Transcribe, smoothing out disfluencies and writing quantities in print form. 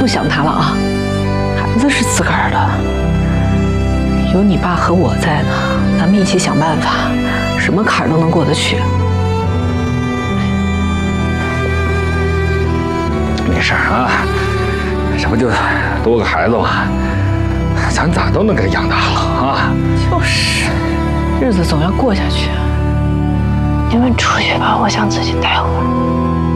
不想他了啊！孩子是自个儿的，有你爸和我在呢，咱们一起想办法，什么坎儿都能过得去。 没事啊，这不就多个孩子吗？咱咋都能给养大了啊！ 就是，日子总要过下去。 你们出去吧，我想自己待会儿。